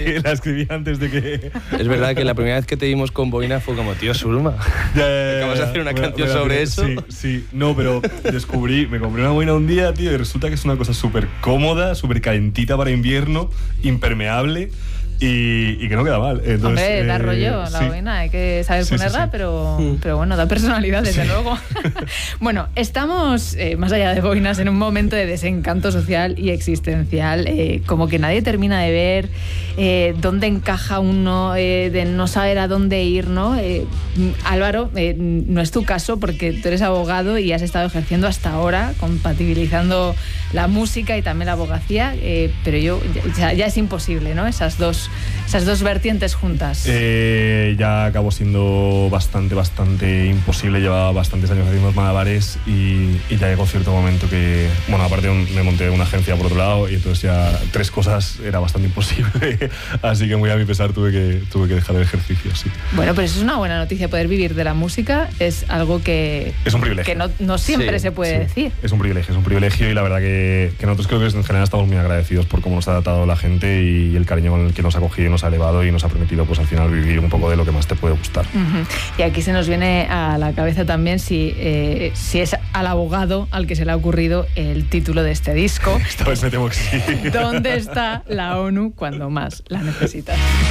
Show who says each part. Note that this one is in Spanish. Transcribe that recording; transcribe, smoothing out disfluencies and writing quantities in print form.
Speaker 1: la escribí antes de que...
Speaker 2: Es verdad que la primera vez que te vimos con Boina fue como, tío, Surma. ¿Acabas de hacer una canción sobre eso?
Speaker 1: Sí. No, pero me compré una boina un día, tío, y resulta que es una cosa súper cómoda, súper calentita para invierno, impermeable. Y que no queda mal. Entonces,
Speaker 3: hombre, da rollo la boina, hay que saber ponerla, pero bueno, da personalidad, desde luego. Bueno, estamos, más allá de boinas, en un momento de desencanto social y existencial, como que nadie termina de ver dónde encaja uno, de no saber a dónde ir, ¿no? Álvaro, no es tu caso porque tú eres abogado y has estado ejerciendo hasta ahora, compatibilizando la música y también la abogacía, pero ya es imposible, ¿no? Esas dos vertientes juntas.
Speaker 1: Ya acabó siendo bastante imposible. Llevaba bastantes años haciendo malabares y ya llegó cierto momento que, bueno, aparte me monté una agencia por otro lado y entonces ya 3 cosas era bastante imposible. Así que muy a mi pesar tuve que dejar el ejercicio, sí.
Speaker 3: Bueno, pero eso es una buena noticia, poder vivir de la música es algo que...
Speaker 1: Es un privilegio.
Speaker 3: Que no siempre se puede decir.
Speaker 1: Es un privilegio y la verdad que nosotros creo que en general estamos muy agradecidos por cómo nos ha tratado la gente y el cariño con el que nos ha cogido y nos ha elevado y nos ha permitido pues al final vivir un poco de lo que más te puede gustar.
Speaker 3: Y aquí se nos viene a la cabeza también si es al abogado al que se le ha ocurrido el título de este disco.
Speaker 1: Esta vez me temo que sí.
Speaker 3: ¿Dónde está la ONU cuando más la necesitas?